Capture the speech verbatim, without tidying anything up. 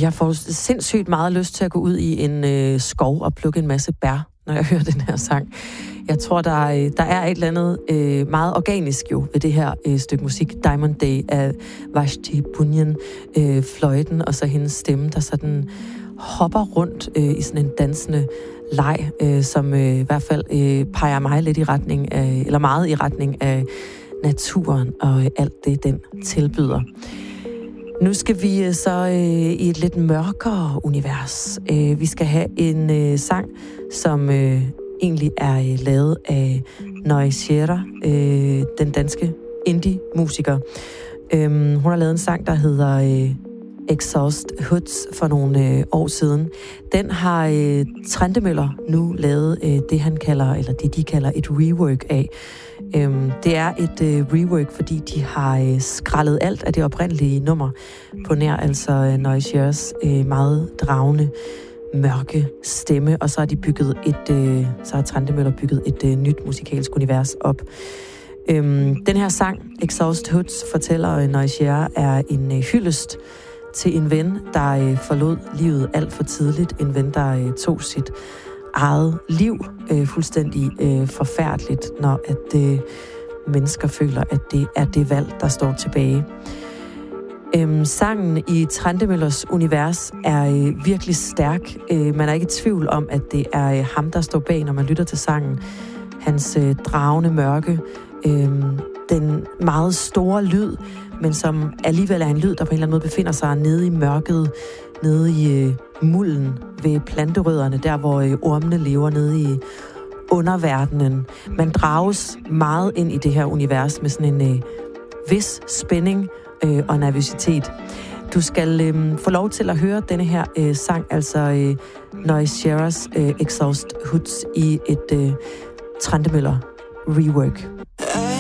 Jeg får sindssygt meget lyst til at gå ud i en øh, skov og plukke en masse bær, når jeg hører den her sang. Jeg tror, der er, der er et eller andet øh, meget organisk jo ved det her øh, stykke musik. Diamond Day af Vashti Bunyan, øh, fløjten og så hendes stemme, der sådan hopper rundt øh, i sådan en dansende leg, øh, som øh, i hvert fald øh, peger mig lidt i retning af, eller meget i retning af naturen og øh, alt det, den tilbyder. Nu skal vi øh, så øh, i et lidt mørkere univers. Øh, vi skal have en øh, sang, som øh, egentlig er øh, lavet af Noisiera, øh, den danske indie-musiker. Øh, hun har lavet en sang, der hedder øh, Exhaust Hoods for nogle øh, år siden. Den har øh, Trentemøller nu lavet øh, det, han kalder, eller det de kalder et rework af. Øhm, det er et øh, rework, fordi de har øh, skrællet alt af det oprindelige nummer på nær, altså øh, Noisieras øh, meget dragende, mørke stemme, og så har de bygget et, øh, så har Trentemøller bygget et øh, nyt musikalsk univers op. Øhm, den her sang, Exhaust Hoods, fortæller øh, Noisiera, er en øh, hyldest til en ven, der øh, forlod livet alt for tidligt. En ven, der øh, tog sit eget liv øh, fuldstændig øh, forfærdeligt, når at øh, mennesker føler, at det er det valg, der står tilbage. Øhm, sangen i Trentemøllers univers er øh, virkelig stærk. Øh, man er ikke i tvivl om, at det er øh, ham, der står bag, når man lytter til sangen. Hans øh, dragende mørke, øh, den meget store lyd, men som alligevel er en lyd, der på en eller anden måde befinder sig nede i mørket, nede i øh, mulden ved planterødderne, der hvor øh, ormene lever nede i underverdenen. Man drages meget ind i det her univers med sådan en øh, vis spænding øh, og nervøsitet. Du skal øh, få lov til at høre denne her øh, sang, altså øh, Noisieras øh, Exhaust Hoods i et øh, Trentemøller rework.